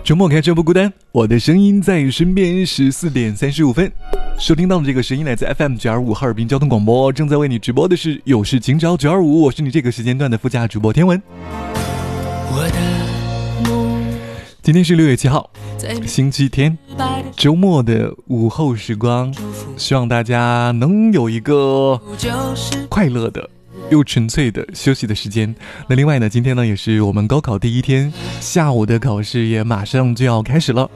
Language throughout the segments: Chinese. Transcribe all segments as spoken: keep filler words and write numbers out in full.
周末开车不孤单，我的声音在身边。十四点三十五分，收听到的这个声音来自 F M 九二五哈尔滨交通广播，正在为你直播的是有事情找九二五，我是你这个时间段的副驾主播天文。今天是六月七号，星期天，周末的午后时光，希望大家能有一个快乐的又纯粹的休息的时间。那另外呢，今天呢也是我们高考第一天，下午的考试也马上就要开始了。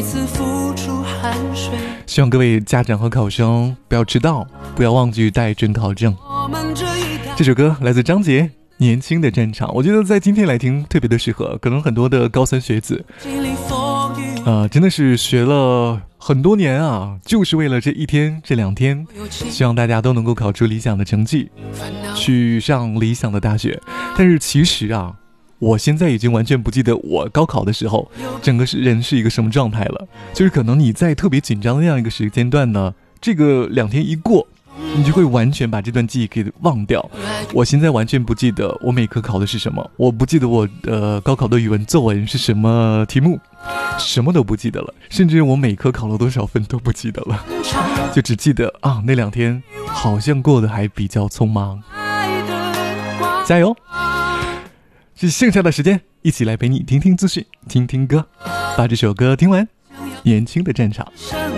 希望各位家长和考生不要迟到，不要忘记带准考证。这首歌来自张杰，年轻的战场，我觉得在今天来听特别的适合，可能很多的高三学子呃，真的是学了很多年啊，就是为了这一天这两天，希望大家都能够考出理想的成绩，去上理想的大学。但是其实啊，我现在已经完全不记得我高考的时候整个人是一个什么状态了，就是可能你在特别紧张的那样一个时间段呢，这个两天一过，你就会完全把这段记忆给忘掉。我现在完全不记得我每科考的是什么，我不记得我呃高考的语文作文是什么题目，什么都不记得了，甚至我每科考了多少分都不记得了，就只记得啊那两天好像过得还比较匆忙。加油！是剩下的时间，一起来陪你听听资讯，听听歌，把这首歌听完。年轻的战场。